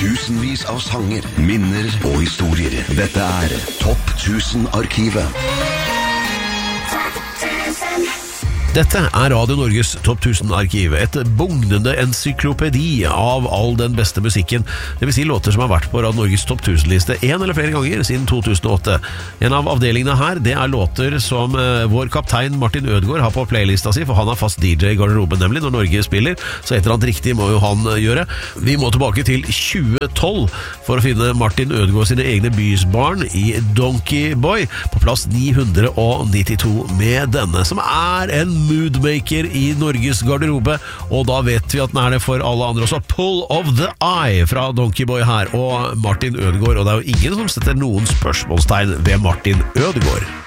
Tusenvis av sanger, minner og historier. Dette Topp 1000-arkivet. Dette Radio Norges Topp 1000-arkiv, et bugnende encyklopedi av all den beste musikken, det vil si låter som har vært på Radio Norges Topp 1000-liste en eller flere ganger siden 2008. En av avdelingene her, det låter som vår kaptein Martin Ødegaard har på playlista si, for han har fast DJ i garderoben nemlig når Norge spiller, så et eller annet riktig må jo han gjøre. Vi må tilbake til 2012 for å finne Martin Ødegaard sine egne bysbarn i Donkey Boy, på plass 992 med denne, som en moodmaker i Norges garderobe, og da vet vi at den det for alle andre også. Pull of the Eye fra Donkey Boy her, og Martin Ødegaard, og det jo ingen som setter noen spørsmålstegn ved Martin Ødegaard.